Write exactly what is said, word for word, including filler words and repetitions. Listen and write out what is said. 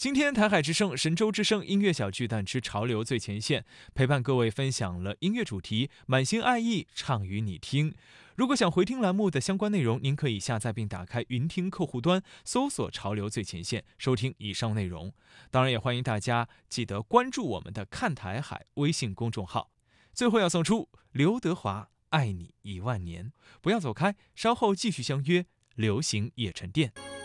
今天台海之声、神州之声音乐小巨蛋之潮流最前线，陪伴各位分享了音乐主题，满心爱意唱与你听。如果想回听栏目的相关内容，您可以下载并打开云听客户端，搜索潮流最前线，收听以上内容。当然也欢迎大家记得关注我们的看台海微信公众号。最后要送出刘德华爱你一万年。不要走开，稍后继续相约流行夜沉淀。